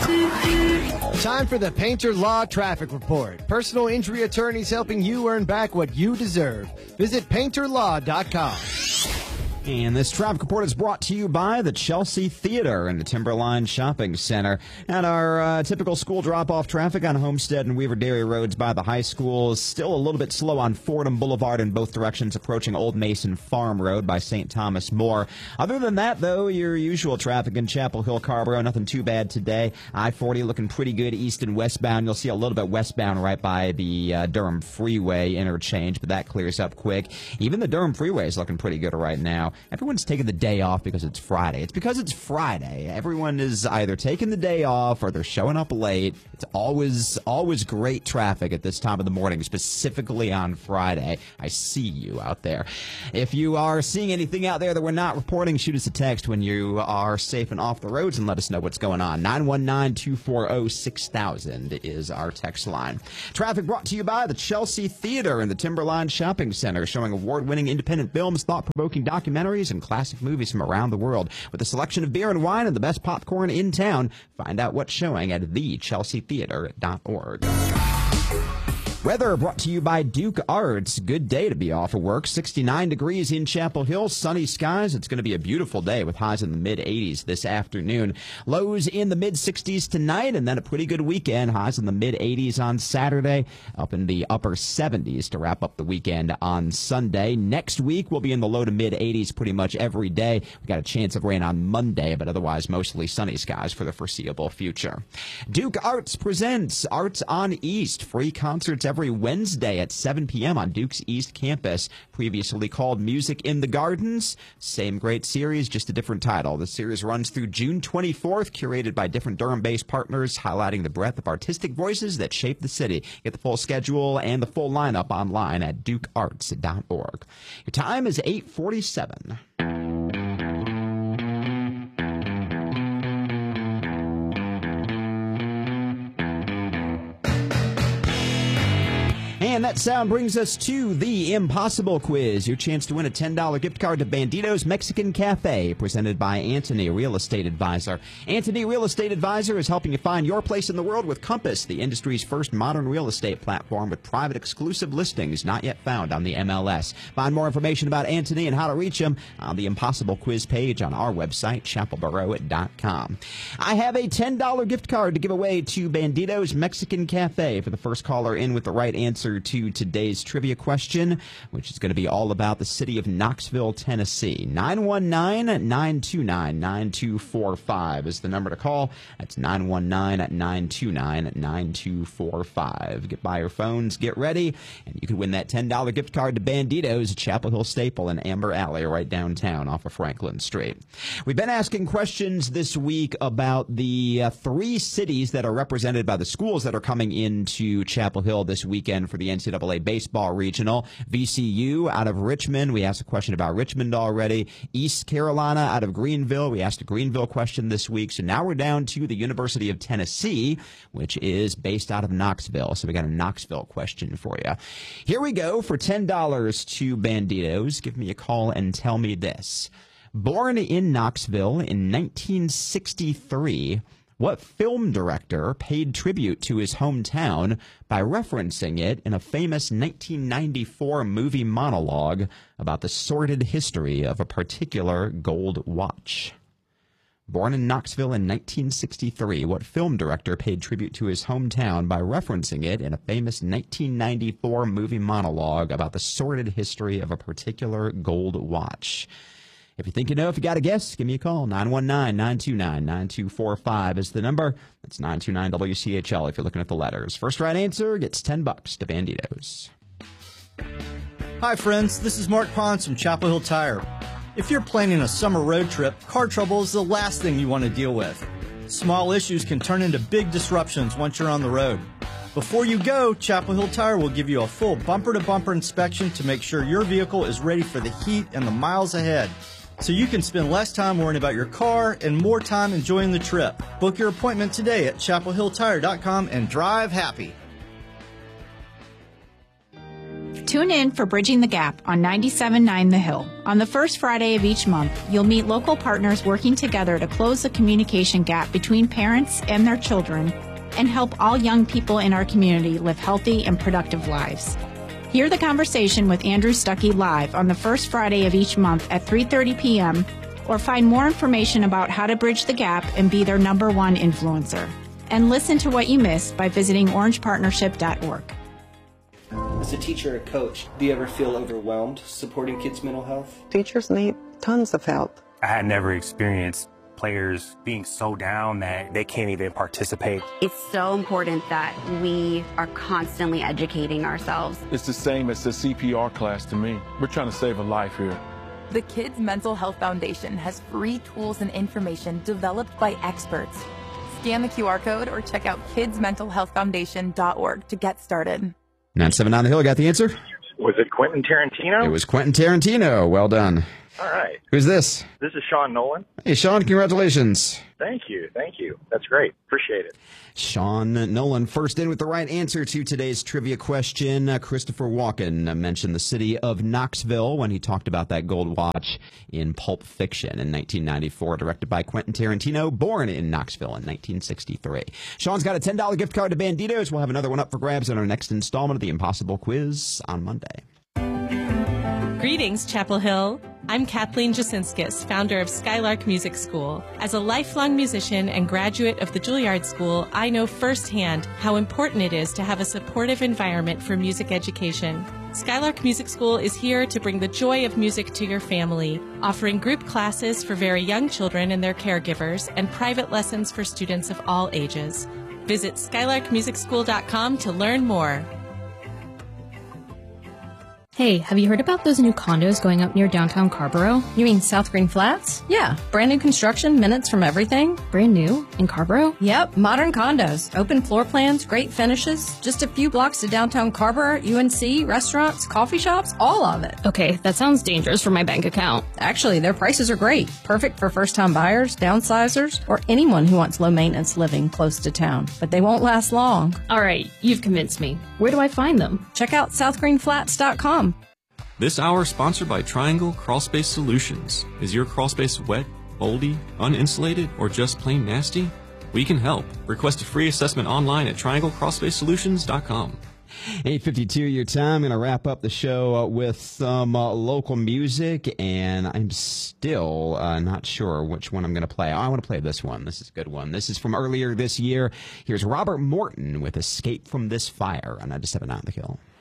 Time for the Painter Law Traffic Report. Personal injury attorneys helping you earn back what you deserve. Visit painterlaw.com. And this traffic report is brought to you by the Chelsea Theater and the Timberline Shopping Center. And our typical school drop-off traffic on Homestead and Weaver Dairy Roads by the high school is still a little bit slow on Fordham Boulevard in both directions, approaching Old Mason Farm Road by St. Thomas More. Other than that, though, your usual traffic in Chapel Hill, Carrboro, nothing too bad today. I-40 looking pretty good east and westbound. You'll see a little bit westbound right by the Durham Freeway interchange, but that clears up quick. Even the Durham Freeway is looking pretty good right now. Everyone's taking the day off because it's Friday. It's because it's Friday. Everyone is either taking the day off or they're showing up late. It's always great traffic at this time of the morning, specifically on Friday. I see you out there. If you are seeing anything out there that we're not reporting, shoot us a text when you are safe and off the roads and let us know what's going on. 919-240-6000 is our text line. Traffic brought to you by the Chelsea Theater and the Timberline Shopping Center, showing award-winning independent films, thought-provoking documentaries, and classic movies from around the world. With a selection of beer and wine and the best popcorn in town, find out what's showing at thechelseatheater.org. Weather brought to you by Duke Arts. Good day to be off of work. 69 degrees in Chapel Hill. Sunny skies. It's going to be a beautiful day with highs in the mid-80s this afternoon. Lows in the mid-60s tonight, and then a pretty good weekend. Highs in the mid-80s on Saturday, up in the upper 70s to wrap up the weekend on Sunday. Next week, we'll be in the low to mid-80s pretty much every day. We got a chance of rain on Monday, but otherwise mostly sunny skies for the foreseeable future. Duke Arts presents Arts on East. Free concerts every Wednesday at 7 p.m. on Duke's East Campus, previously called Music in the Gardens. Same great series, just a different title. The series runs through June 24th, curated by different Durham-based partners, highlighting the breadth of artistic voices that shape the city. Get the full schedule and the full lineup online at dukearts.org. Your time is 8:47. And that sound brings us to the Impossible Quiz, your chance to win a $10 gift card to Bandito's Mexican Cafe, presented by Antony Real Estate Advisor. Antony Real Estate Advisor is helping you find your place in the world with Compass, the industry's first modern real estate platform with private exclusive listings not yet found on the MLS. Find more information about Antony and how to reach him on the Impossible Quiz page on our website, chapelboro.com. I have a $10 gift card to give away to Bandito's Mexican Cafe for the first caller in with the right answer to today's trivia question, which is going to be all about the city of Knoxville, Tennessee. 919-929-9245 is the number to call. That's 919-929-9245. Get by your phones, get ready, and you could win that $10 gift card to Bandito's, Chapel Hill Staple in Amber Alley right downtown off of Franklin Street. We've been asking questions this week about the three cities that are represented by the schools that are coming into Chapel Hill this weekend for the NCAA Baseball Regional. VCU out of Richmond. We asked a question about Richmond already. East Carolina out of Greenville. We asked a Greenville question this week. So now we're down to the University of Tennessee, which is based out of Knoxville. So we got a Knoxville question for you. Here we go for $10 to Banditos. Give me a call and tell me this. Born in Knoxville in 1963, what film director paid tribute to his hometown by referencing it in a famous 1994 movie monologue about the sordid history of a particular gold watch? Born in Knoxville in 1963, what film director paid tribute to his hometown by referencing it in a famous 1994 movie monologue about the sordid history of a particular gold watch? If you think you know, if you got a guess, give me a call. 919-929-9245 is the number. That's 929-WCHL if you're looking at the letters. First right answer gets $10 to Banditos. Hi, friends. This is Mark Pons from Chapel Hill Tire. If you're planning a summer road trip, car trouble is the last thing you want to deal with. Small issues can turn into big disruptions once you're on the road. Before you go, Chapel Hill Tire will give you a full bumper-to-bumper inspection to make sure your vehicle is ready for the heat and the miles ahead, so you can spend less time worrying about your car and more time enjoying the trip. Book your appointment today at chapelhilltire.com and drive happy. Tune in for Bridging the Gap on 97.9 The Hill. On the first Friday of each month, you'll meet local partners working together to close the communication gap between parents and their children and help all young people in our community live healthy and productive lives. Hear the conversation with Andrew Stuckey live on the first Friday of each month at 3:30 p.m. or find more information about how to bridge the gap and be their #1 influencer. And listen to what you missed by visiting orangepartnership.org. As a teacher or coach, do you ever feel overwhelmed supporting kids' mental health? Teachers need tons of help. I had never experienced players being so down that they can't even participate. It's so important that we are constantly educating ourselves. It's the same as the CPR class to me. We're trying to save a life here. The Kids Mental Health Foundation has free tools and information developed by experts. Scan the QR code or check out kidsmentalhealthfoundation.org to get started. 979 The Hill, got the answer? Was it Quentin Tarantino? It was Quentin Tarantino. Well done. All right. Who's this? This is Sean Nolan. Hey, Sean, congratulations. Thank you. Thank you. That's great. Appreciate it. Sean Nolan first in with the right answer to today's trivia question. Christopher Walken mentioned the city of Knoxville when he talked about that gold watch in Pulp Fiction in 1994, directed by Quentin Tarantino, born in Knoxville in 1963. Sean's got a $10 gift card to Banditos. We'll have another one up for grabs in our next installment of the Impossible Quiz on Monday. Greetings, Chapel Hill. I'm Kathleen Jasinskis, founder of Skylark Music School. As a lifelong musician and graduate of the Juilliard School, I know firsthand how important it is to have a supportive environment for music education. Skylark Music School is here to bring the joy of music to your family, offering group classes for very young children and their caregivers, and private lessons for students of all ages. Visit skylarkmusicschool.com to learn more. Hey, have you heard about those new condos going up near downtown Carborough? You mean South Green Flats? Yeah, brand new construction, minutes from everything. Brand new? In Carborough? Yep, modern condos, open floor plans, great finishes, just a few blocks to downtown Carborough, UNC, restaurants, coffee shops, all of it. Okay, that sounds dangerous for my bank account. Actually, their prices are great, perfect for first-time buyers, downsizers, or anyone who wants low-maintenance living close to town. But they won't last long. All right, you've convinced me. Where do I find them? Check out southgreenflats.com. This hour sponsored by Triangle Crawlspace Solutions. Is your crawlspace wet, moldy, uninsulated, or just plain nasty? We can help. Request a free assessment online at trianglecrawlspacesolutions.com. 8:52 your time. I'm going to wrap up the show with some local music, and I'm still not sure which one I'm going to play. I want to play this one. This is a good one. This is from earlier this year. Here's Robert Morton with Escape from This Fire on 97.9 The Hill.